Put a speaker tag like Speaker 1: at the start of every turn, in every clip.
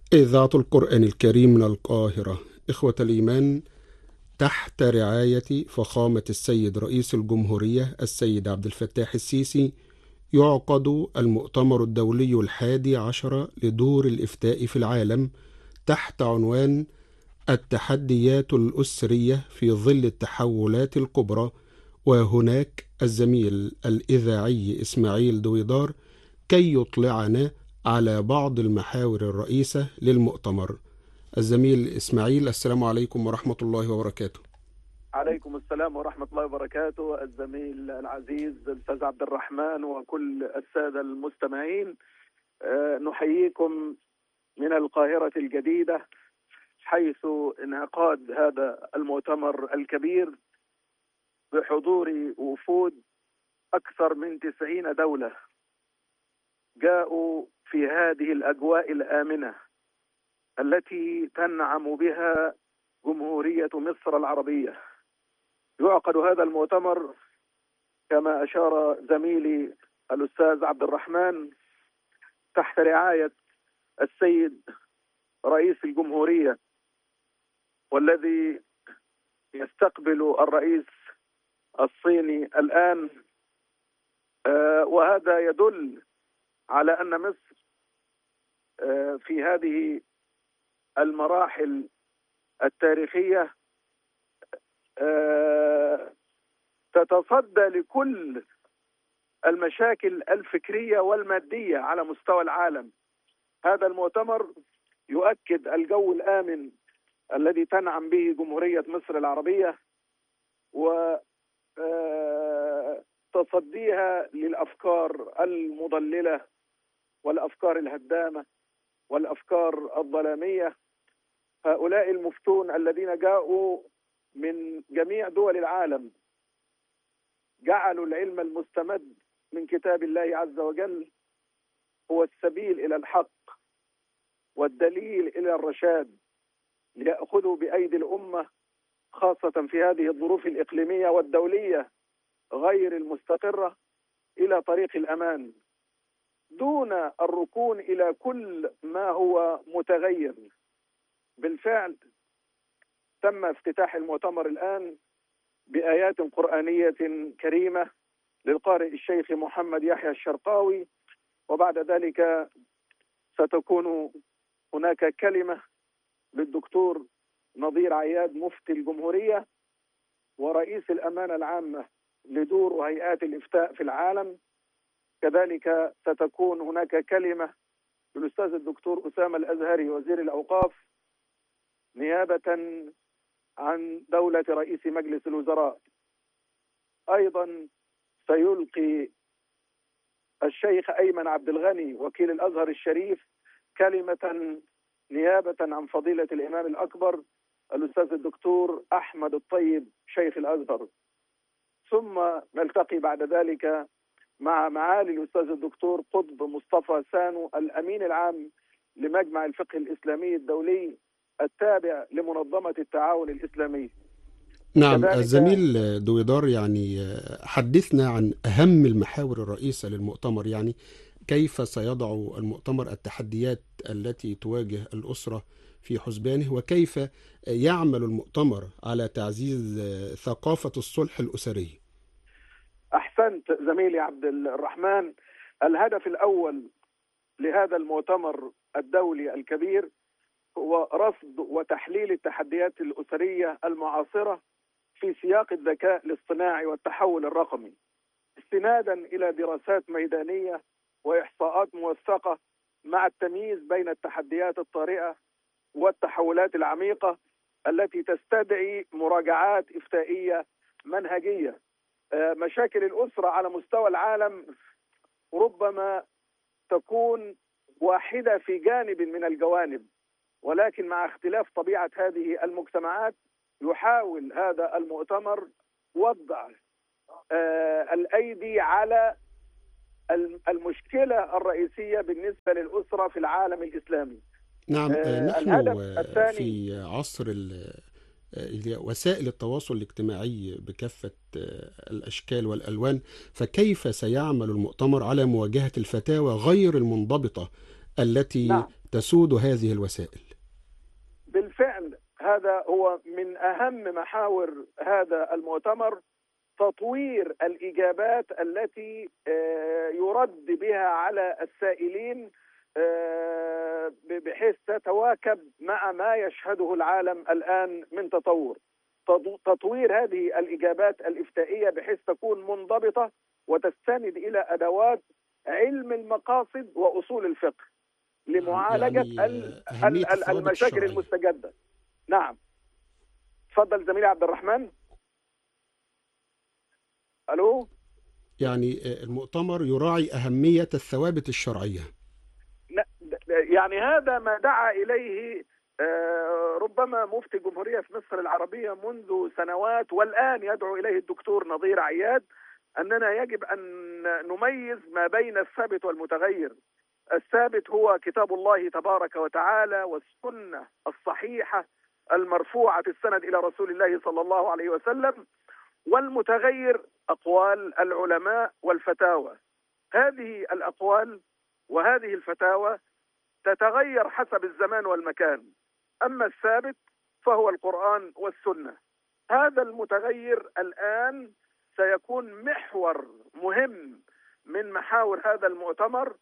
Speaker 1: إذاعة القرآن الكريم من القاهرة. إخوة الإيمان، تحت رعاية فخامة السيد رئيس الجمهورية السيد عبد الفتاح السيسي، يعقد المؤتمر الدولي 11 لدور الإفتاء في العالم تحت عنوان التحديات الأسرية في ظل التحولات الكبرى. وهناك الزميل الإذاعي إسماعيل دويدار كي يطلعنا على بعض المحاور الرئيسة للمؤتمر. الزميل إسماعيل، السلام عليكم ورحمة الله وبركاته.
Speaker 2: عليكم السلام ورحمة الله وبركاته. الزميل العزيز الأستاذ عبد الرحمن وكل السادة المستمعين، نحييكم من القاهرة الجديدة، حيث انعقاد هذا المؤتمر الكبير بحضور وفود أكثر من 90 دولة جاءوا في هذه الأجواء الآمنة التي تنعم بها جمهورية مصر العربية. يعقد هذا المؤتمر كما أشار زميلي الأستاذ عبد الرحمن تحت رعاية السيد رئيس الجمهورية، والذي يستقبل الرئيس الصيني الآن. وهذا يدل على أن مصر في هذه المراحل التاريخية تتصدى لكل المشاكل الفكرية والمادية على مستوى العالم. هذا المؤتمر يؤكد الجو الآمن الذي تنعم به جمهورية مصر العربية، وتصديها للأفكار المضللة والأفكار الهدامة والأفكار الظلامية. هؤلاء المفتون الذين جاءوا من جميع دول العالم جعلوا العلم المستمد من كتاب الله عز وجل هو السبيل إلى الحق والدليل إلى الرشاد، ليأخذوا بأيدي الأمة خاصة في هذه الظروف الإقليمية والدولية غير المستقرة إلى طريق الأمان، دون الركون إلى كل ما هو متغير. بالفعل تم افتتاح المؤتمر الآن بآيات قرآنية كريمة للقارئ الشيخ محمد يحيى الشرقاوي، وبعد ذلك ستكون هناك كلمة للدكتور نظير عياد مفتي الجمهورية ورئيس الأمانة العامة لدور وهيئات الإفتاء في العالم. كذلك ستكون هناك كلمة للأستاذ الدكتور أسامة الأزهري وزير الأوقاف نيابة عن دولة رئيس مجلس الوزراء. أيضا سيلقي الشيخ أيمن عبد الغني وكيل الأزهر الشريف كلمة نيابة عن فضيلة الإمام الأكبر الأستاذ الدكتور أحمد الطيب شيخ الأزهر. ثم نلتقي بعد ذلك مع معالي الأستاذ الدكتور قطب مصطفى سانو الأمين العام لمجمع الفقه الإسلامي الدولي التابع لمنظمة التعاون الإسلامي.
Speaker 1: نعم، الزميل دويدار، حدثنا عن أهم المحاور الرئيسة للمؤتمر. كيف سيضع المؤتمر التحديات التي تواجه الأسرة في حسبانه، وكيف يعمل المؤتمر على تعزيز ثقافة الصلح الأسري؟
Speaker 2: أحسنت زميلي عبد الرحمن. الهدف الأول لهذا المؤتمر الدولي الكبير هو رصد وتحليل التحديات الأسرية المعاصرة في سياق الذكاء الاصطناعي والتحول الرقمي، استنادا إلى دراسات ميدانية وإحصاءات موثقة، مع التمييز بين التحديات الطارئة والتحولات العميقة التي تستدعي مراجعات إفتائية منهجية. مشاكل الأسرة على مستوى العالم ربما تكون واحدة في جانب من الجوانب، ولكن مع اختلاف طبيعة هذه المجتمعات يحاول هذا المؤتمر وضع الأيدي على المشكلة الرئيسية بالنسبة للأسرة في العالم الإسلامي.
Speaker 1: نعم، نحن
Speaker 2: الهدف الثاني
Speaker 1: في عصر وسائل التواصل الاجتماعي بكافة الأشكال والألوان، فكيف سيعمل المؤتمر على مواجهة الفتاوى غير المنضبطة التي
Speaker 2: نعم.
Speaker 1: تسود هذه الوسائل.
Speaker 2: بالفعل هذا هو من أهم محاور هذا المؤتمر، تطوير الإجابات التي يرد بها على السائلين بحيث تتواكب مع ما يشهده العالم الآن من تطور. تطوير هذه الإجابات الإفتائية بحيث تكون منضبطة وتستند إلى أدوات علم المقاصد وأصول الفقه لمعالجة
Speaker 1: يعني
Speaker 2: المشاكل المستجدة. نعم، تفضل زميلي عبد الرحمن. ألو.
Speaker 1: يعني المؤتمر يراعي أهمية الثوابت الشرعية.
Speaker 2: يعني هذا ما دعا إليه ربما مفتي الجمهورية في مصر العربية منذ سنوات، والآن يدعو إليه الدكتور نظير عياد، أننا يجب أن نميز ما بين الثابت والمتغير. الثابت هو كتاب الله تبارك وتعالى والسنة الصحيحة المرفوعة السند إلى رسول الله صلى الله عليه وسلم، والمتغير أقوال العلماء والفتاوى. هذه الأقوال وهذه الفتاوى تتغير حسب الزمان والمكان، أما الثابت فهو القرآن والسنة. هذا المتغير الآن سيكون محور مهم من محاور هذا المؤتمر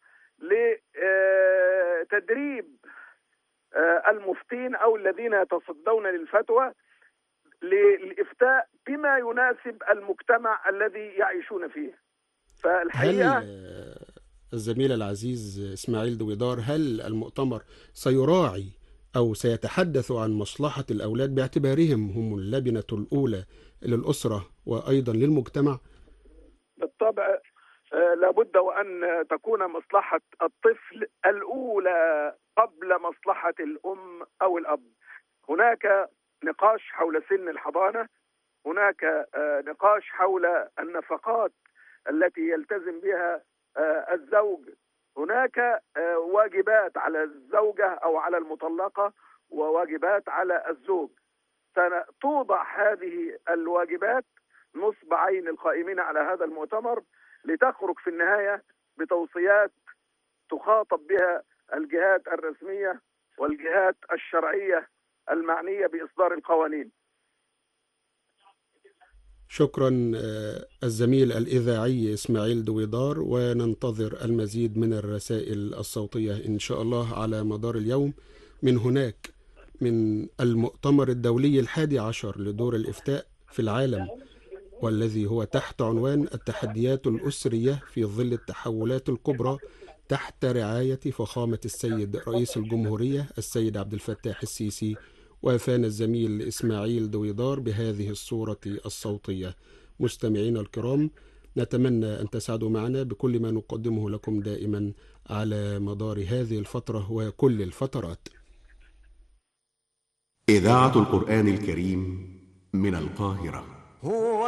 Speaker 2: لتدريب المفتين أو الذين يتصدون للفتوى للإفتاء بما يناسب المجتمع الذي يعيشون فيه. فالحقيقة
Speaker 1: هل الزميل العزيز إسماعيل دويدار، هل المؤتمر سيراعي أو سيتحدث عن مصلحة الأولاد باعتبارهم هم اللبنة الأولى للأسرة وأيضا للمجتمع؟
Speaker 2: بالطبع لابد وأن تكون مصلحة الطفل الأولى قبل مصلحة الأم أو الأب. هناك نقاش حول سن الحضانة، هناك نقاش حول النفقات التي يلتزم بها الزوج، هناك واجبات على الزوجة أو على المطلقة وواجبات على الزوج. سنوضع هذه الواجبات نصب عين القائمين على هذا المؤتمر لتخرج في النهاية بتوصيات تخاطب بها الجهات الرسمية والجهات الشرعية المعنية بإصدار القوانين.
Speaker 1: شكرا الزميل الإذاعي إسماعيل دويدار، وننتظر المزيد من الرسائل الصوتية إن شاء الله على مدار اليوم. من هناك، من المؤتمر الدولي 11 لدور الإفتاء في العالم، والذي هو تحت عنوان التحديات الأسرية في ظل التحولات الكبرى تحت رعاية فخامة السيد رئيس الجمهورية السيد عبد الفتاح السيسي. وافانا الزميل إسماعيل دويدار بهذه الصورة الصوتية. مستمعين الكرام، نتمنى أن تسعدوا معنا بكل ما نقدمه لكم دائما على مدار هذه الفترة وكل الفترات.
Speaker 3: إذاعة القرآن الكريم من القاهرة.